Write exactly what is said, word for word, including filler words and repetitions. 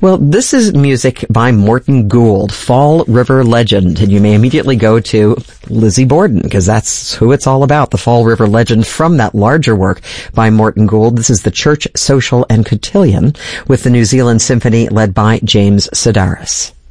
Well, this is music by Morton Gould, Fall River Legend, and you may immediately go to Lizzie Borden, because that's who it's all about, the Fall River Legend from that larger work by Morton Gould. This is the Church, Social and Cotillion with the New Zealand Symphony led by James Sedaris.